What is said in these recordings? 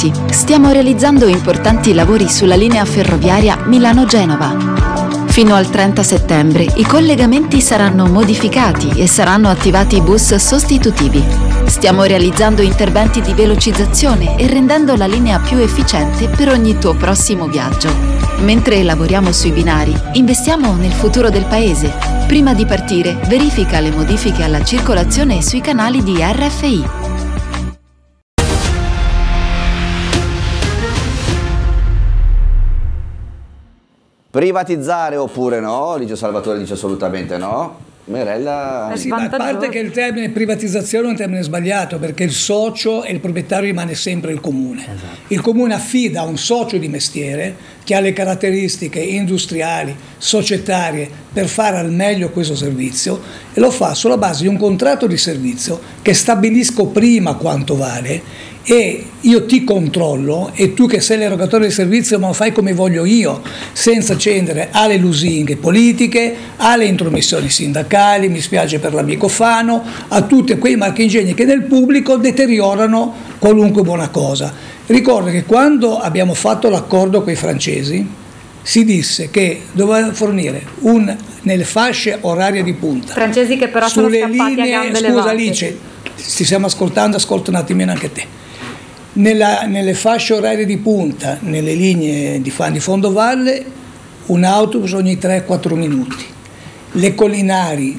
Amici, stiamo realizzando importanti lavori sulla linea ferroviaria Milano-Genova. Fino al 30 settembre i collegamenti saranno modificati e saranno attivati bus sostitutivi. Stiamo realizzando interventi di velocizzazione e rendendo la linea più efficiente per ogni tuo prossimo viaggio. Mentre lavoriamo sui binari, investiamo nel futuro del paese. Prima di partire, verifica le modifiche alla circolazione sui canali di RFI. Privatizzare oppure no? Dice Salvatore, dice assolutamente no. Merella... Sì, ma a parte che il termine privatizzazione è un termine sbagliato, perché il socio e il proprietario rimane sempre il comune. Esatto. Il comune affida a un socio di mestiere che ha le caratteristiche industriali, societarie per fare al meglio questo servizio, e lo fa sulla base di un contratto di servizio che stabilisco prima quanto vale, e io ti controllo, e tu che sei l'erogatore del servizio me lo fai come voglio io, senza cedere alle lusinghe politiche, alle intromissioni sindacali, mi spiace per l'amico Fano, a tutti quei marchingegni che nel pubblico deteriorano qualunque buona cosa. Ricordo che quando abbiamo fatto l'accordo con i francesi si disse che doveva fornire nelle fasce orarie di punta, francesi che però sono scappati a gambe levate. Scusa Alice, ti stiamo ascoltando, ascolta un attimino anche te. Nelle fasce orarie di punta, nelle linee di fondovalle, un autobus ogni 3-4 minuti, le collinari,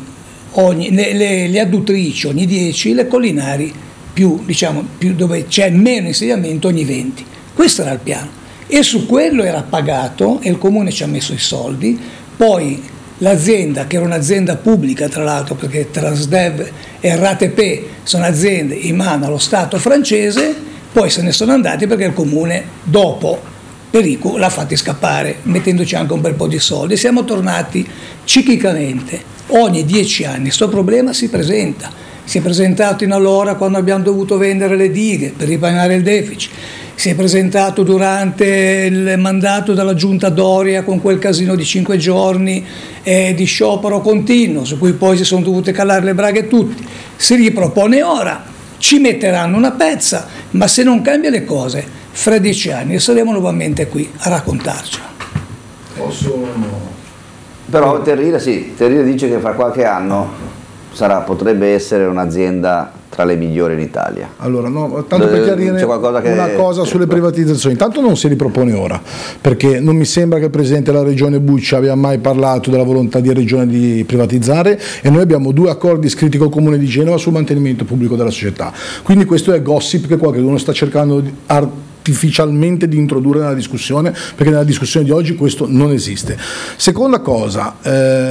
le adduttrici ogni 10, le collinari più dove c'è meno insediamento ogni 20. Questo era il piano, e su quello era pagato e il comune ci ha messo i soldi. Poi l'azienda, che era un'azienda pubblica tra l'altro, perché Transdev e RATP sono aziende in mano allo Stato francese, poi se ne sono andati perché il comune dopo Perico l'ha fatti scappare, mettendoci anche un bel po' di soldi. Siamo tornati ciclicamente, ogni 10 anni questo problema si presenta. Si è presentato in allora quando abbiamo dovuto vendere le dighe per ripagare il deficit, si è presentato durante il mandato della giunta Doria con quel casino di 5 giorni di sciopero continuo, su cui poi si sono dovute calare le braghe tutti. Si ripropone ora, ci metteranno una pezza, ma se non cambia le cose, fra 10 anni saremo nuovamente qui a raccontarcelo. Però Terrire dice che fra qualche anno potrebbe essere un'azienda tra le migliori in Italia. Allora, no, tanto per chiarire una cosa sulle privatizzazioni, intanto non si ripropone ora, perché non mi sembra che il Presidente della Regione Buccia abbia mai parlato della volontà di Regione di privatizzare, e noi abbiamo 2 accordi scritti col Comune di Genova sul mantenimento pubblico della società, quindi questo è gossip che qualcuno sta cercando artificialmente di introdurre nella discussione, perché nella discussione di oggi questo non esiste. Seconda cosa,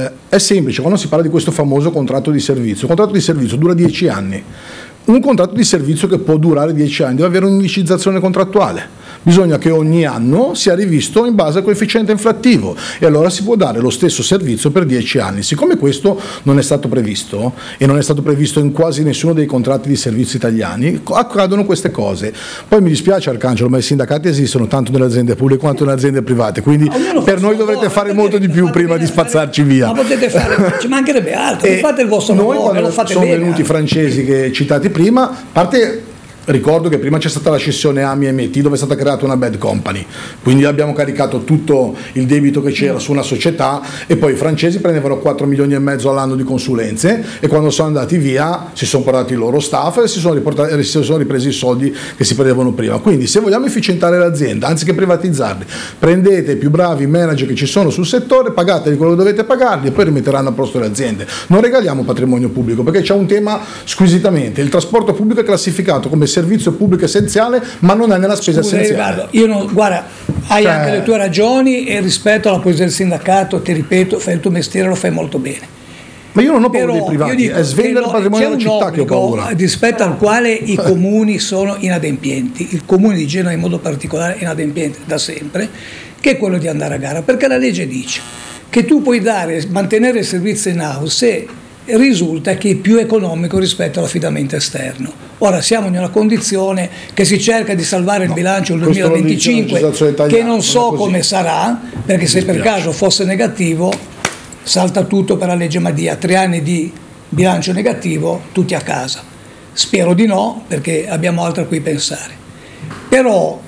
è semplice, quando si parla di questo famoso contratto di servizio, il contratto di servizio dura 10 anni. Un contratto di servizio che può durare 10 anni deve avere un'indicizzazione contrattuale. Bisogna che ogni anno sia rivisto in base al coefficiente inflattivo, e allora si può dare lo stesso servizio per 10 anni. Siccome questo non è stato previsto, e non è stato previsto in quasi nessuno dei contratti di servizio italiani, accadono queste cose. Poi mi dispiace Arcangelo, ma i sindacati esistono tanto nelle aziende pubbliche quanto nelle aziende private, quindi per noi dovrete fare molto di più prima di spazzarci via. Ma potete fare, ci mancherebbe altro, fate il vostro lavoro, quando lo fate sono bene. Venuti i francesi che citati prima, a parte. Ricordo che prima c'è stata la scissione AMI-MT dove è stata creata una bad company, quindi abbiamo caricato tutto il debito che c'era su una società, e poi i francesi prendevano 4 milioni e mezzo all'anno di consulenze, e quando sono andati via si sono portati il loro staff e si sono ripresi i soldi che si prendevano prima. Quindi se vogliamo efficientare l'azienda, anziché privatizzarli, prendete i più bravi manager che ci sono sul settore, pagateli quello che dovete pagarli e poi rimetteranno a posto le aziende. Non regaliamo patrimonio pubblico, perché c'è un tema squisitamente: il trasporto pubblico è classificato come servizio pubblico essenziale, ma non è nella spesa essenziale. Guarda, hai anche le tue ragioni, e rispetto alla posizione del sindacato, ti ripeto, fai il tuo mestiere, lo fai molto bene. Ma io non ho paura dei privati, è svendere il patrimonio della città che ho paura. Rispetto al quale i comuni sono inadempienti, il comune di Genova in modo particolare è inadempiente da sempre, che è quello di andare a gara, perché la legge dice che tu puoi mantenere il servizio in house se risulta che è più economico rispetto all'affidamento esterno. Ora siamo in una condizione che si cerca di salvare il bilancio del 2025, che non so come sarà, perché se per caso fosse negativo salta tutto per la legge Madia, 3 anni di bilancio negativo, tutti a casa. Spero di no, perché abbiamo altro a cui pensare. Però